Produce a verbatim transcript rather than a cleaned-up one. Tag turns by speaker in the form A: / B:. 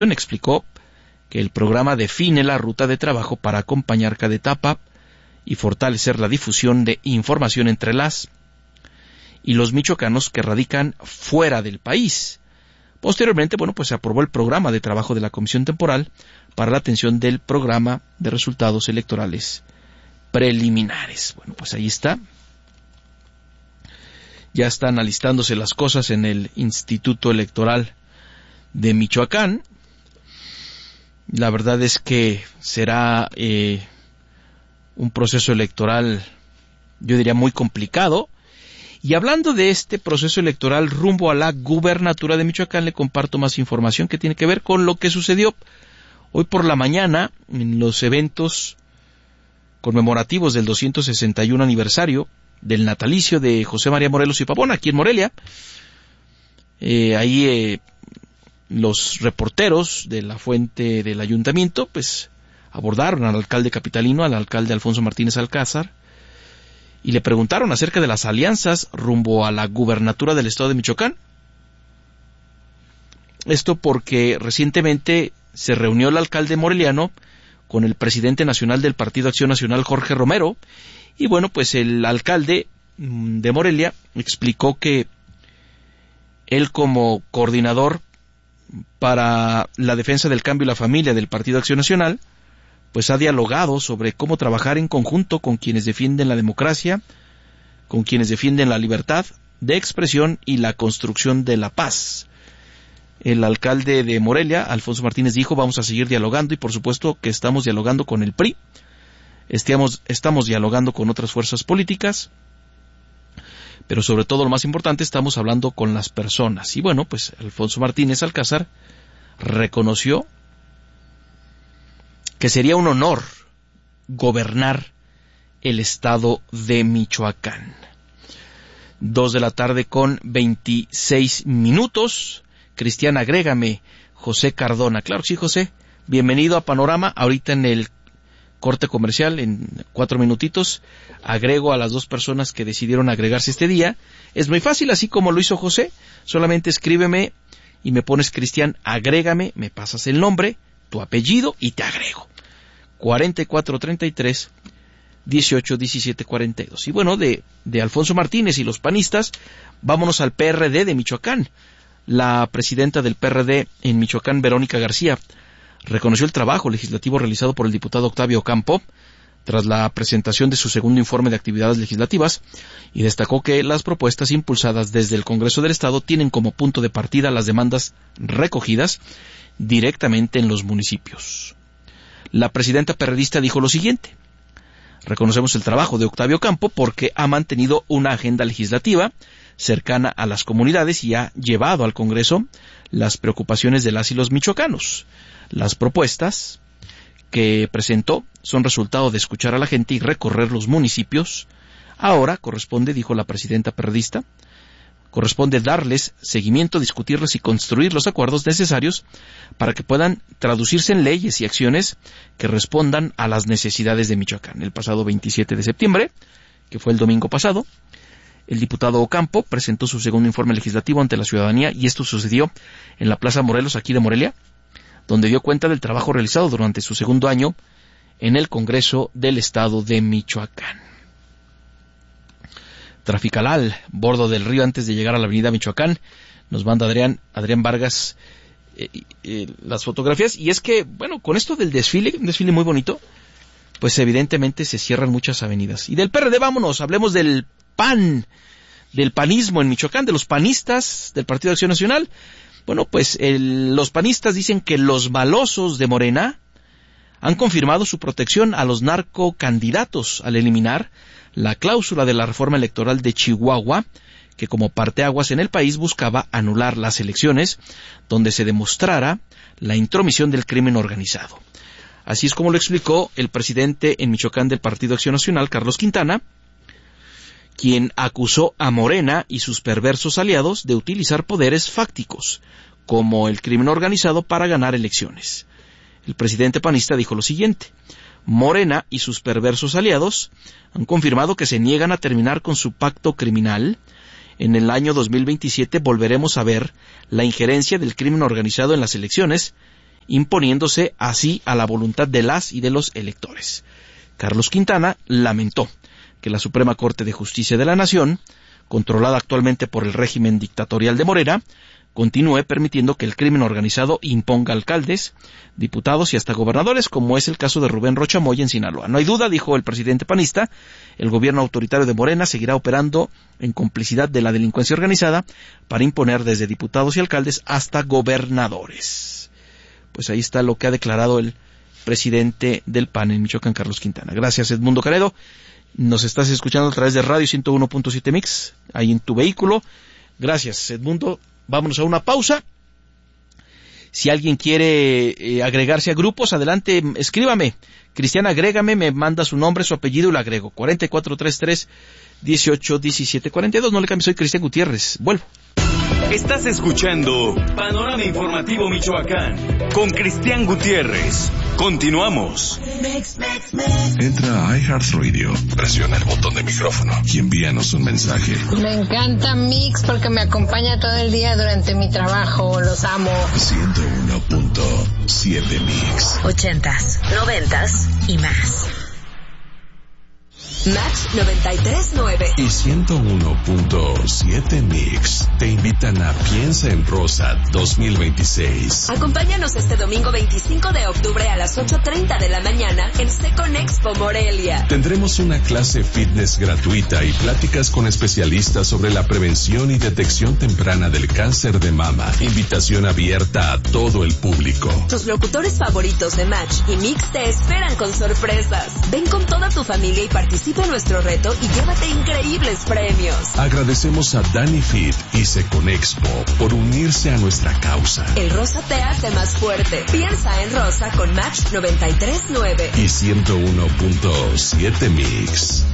A: explicó que el programa define la ruta de trabajo para acompañar cada etapa y fortalecer la difusión de información entre las y los michoacanos que radican fuera del país. Posteriormente, bueno, pues se aprobó el programa de trabajo de la Comisión Temporal para la atención del programa de resultados electorales preliminares. Bueno, pues ahí está. Ya están alistándose las cosas en el Instituto Electoral de Michoacán. La verdad es que será eh, un proceso electoral, yo diría, muy complicado. Y hablando de este proceso electoral rumbo a la gubernatura de Michoacán, le comparto más información que tiene que ver con lo que sucedió hoy por la mañana en los eventos conmemorativos del doscientos sesenta y uno aniversario del natalicio de José María Morelos y Pavón, aquí en Morelia. Eh, ahí eh, los reporteros de la fuente del ayuntamiento pues abordaron al alcalde capitalino, al alcalde Alfonso Martínez Alcázar, y le preguntaron acerca de las alianzas rumbo a la gubernatura del estado de Michoacán. Esto porque recientemente se reunió el alcalde moreliano con el presidente nacional del Partido Acción Nacional, Jorge Romero, y bueno, pues el alcalde de Morelia explicó que él, como coordinador para la defensa del cambio y la familia del Partido Acción Nacional, pues ha dialogado sobre cómo trabajar en conjunto con quienes defienden la democracia, con quienes defienden la libertad de expresión y la construcción de la paz. El alcalde de Morelia, Alfonso Martínez, dijo: vamos a seguir dialogando, y por supuesto que estamos dialogando con el P R I, estamos, estamos dialogando con otras fuerzas políticas, pero sobre todo lo más importante, estamos hablando con las personas. Y bueno, pues Alfonso Martínez Alcázar reconoció que sería un honor gobernar el estado de Michoacán. Dos de la tarde con veintiséis minutos. Cristian, agrégame José Cardona. Claro que sí, José. Bienvenido a Panorama. Ahorita en el corte comercial, en cuatro minutitos, agrego a las dos personas que decidieron agregarse este día. Es muy fácil, así como lo hizo José. Solamente escríbeme y me pones: Cristian, agrégame, me pasas el nombre, tu apellido y te agrego. cuarenta y cuatro treinta y tres dieciocho diecisiete cuarenta y dos. Y bueno, de, de Alfonso Martínez y los panistas, vámonos al P R D de Michoacán. La presidenta del P R D en Michoacán, Verónica García, reconoció el trabajo legislativo realizado por el diputado Octavio Campo tras la presentación de su segundo informe de actividades legislativas, y destacó que las propuestas impulsadas desde el Congreso del Estado tienen como punto de partida las demandas recogidas directamente en los municipios. La presidenta perredista dijo lo siguiente: reconocemos el trabajo de Octavio Campo porque ha mantenido una agenda legislativa cercana a las comunidades y ha llevado al Congreso las preocupaciones de las y los michoacanos. Las propuestas que presentó son resultado de escuchar a la gente y recorrer los municipios. Ahora corresponde, dijo la presidenta perredista, corresponde darles seguimiento, discutirles y construir los acuerdos necesarios para que puedan traducirse en leyes y acciones que respondan a las necesidades de Michoacán. El pasado veintisiete de septiembre, que fue el domingo pasado, el diputado Ocampo presentó su segundo informe legislativo ante la ciudadanía, y esto sucedió en la Plaza Morelos, aquí de Morelia, donde dio cuenta del trabajo realizado durante su segundo año en el Congreso del Estado de Michoacán. Traficalal, bordo del río antes de llegar a la avenida Michoacán. Nos manda Adrián, Adrián Vargas eh, eh, las fotografías. Y es que, bueno, con esto del desfile, un desfile muy bonito, pues evidentemente se cierran muchas avenidas. Y del P R D vámonos, hablemos del P A N, del panismo en Michoacán, de los panistas del Partido de Acción Nacional. Bueno, pues el, los panistas dicen que los malosos de Morena han confirmado su protección a los narcocandidatos al eliminar la cláusula de la reforma electoral de Chihuahua, que como parteaguas en el país buscaba anular las elecciones donde se demostrara la intromisión del crimen organizado. Así es como lo explicó el presidente en Michoacán del Partido Acción Nacional, Carlos Quintana, quien acusó a Morena y sus perversos aliados de utilizar poderes fácticos, como el crimen organizado, para ganar elecciones. El presidente panista dijo lo siguiente: Morena y sus perversos aliados han confirmado que se niegan a terminar con su pacto criminal. En el año dos mil veintisiete volveremos a ver la injerencia del crimen organizado en las elecciones imponiéndose así a la voluntad de las y de los electores. Carlos Quintana lamentó que la Suprema Corte de Justicia de la Nación, controlada actualmente por el régimen dictatorial de Morena, continúe permitiendo que el crimen organizado imponga alcaldes, diputados y hasta gobernadores, como es el caso de Rubén Rocha Moya en Sinaloa. No hay duda, dijo el presidente panista, el gobierno autoritario de Morena seguirá operando en complicidad de la delincuencia organizada para imponer desde diputados y alcaldes hasta gobernadores. Pues ahí está lo que ha declarado el presidente del P A N en Michoacán, Carlos Quintana. Gracias, Edmundo Caredo. Nos estás escuchando a través de Radio ciento uno punto siete Mix, ahí en tu vehículo. Gracias, Edmundo. Vámonos a una pausa. Si alguien quiere eh, agregarse a grupos, adelante, escríbame. Cristian, agrégame, me manda su nombre, su apellido y lo agrego. cuatro cuatro tres tres, dieciocho, diecisiete, cuarenta y dos. No le cambies, soy Cristian Gutiérrez. Vuelvo.
B: Estás escuchando Panorama Informativo Michoacán con Cristian Gutiérrez. Continuamos.
C: Entra a iHeartRadio, presiona el botón de micrófono y envíanos un mensaje.
D: Me encanta Mix porque me acompaña todo el día durante mi trabajo. Los amo.
C: ciento uno punto siete Mix.
E: Ochentas, noventas y más. Match noventa y tres nueve
C: y ciento uno punto siete Mix te invitan a Piensa en Rosa dos mil veintiséis.
E: Acompáñanos este domingo veinticinco de octubre a las ocho treinta de la mañana en Secon Expo Morelia.
C: Tendremos una clase fitness gratuita y pláticas con especialistas sobre la prevención y detección temprana del cáncer de mama. Invitación abierta a todo el público.
E: Tus locutores favoritos de Match y Mix te esperan con sorpresas. Ven con toda tu familia y participa en nuestro reto y llévate increíbles premios.
C: Agradecemos a Dani Fit y Secon Expo por unirse a nuestra causa.
E: El rosa te hace más fuerte. Piensa en rosa con Match noventa y tres nueve
C: y ciento uno punto siete Mix.